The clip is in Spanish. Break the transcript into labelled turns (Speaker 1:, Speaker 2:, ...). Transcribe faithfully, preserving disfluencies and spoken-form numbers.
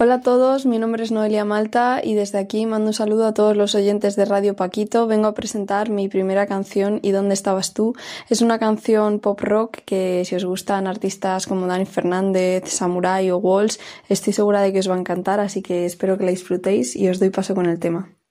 Speaker 1: Hola a todos, mi nombre es Noelia Malta y desde aquí mando un saludo a todos los oyentes de Radio Paquito. Vengo a presentar mi primera canción, ¿Y dónde estabas tú? Es una canción pop rock que, si os gustan artistas como Dani Fernández, Samurai o Walls, estoy segura de que os va a encantar, así que espero que la disfrutéis y os doy paso con el tema.